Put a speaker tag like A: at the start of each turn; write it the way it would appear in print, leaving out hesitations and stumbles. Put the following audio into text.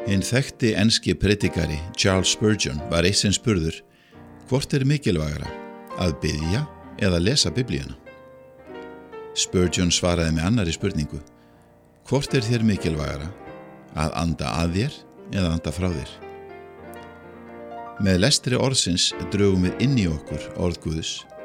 A: Hinn þekkti enski predikari Charles Spurgeon var eitt sinn spurður: hvort mikilvægara, að biðja eða lesa Biblíuna? Spurgeon svaraði með annarri spurningu: hvort þér mikilvægara, að anda að þér eða anda frá þér? Með lestri orðsins drögum við inn í okkur orð Guðs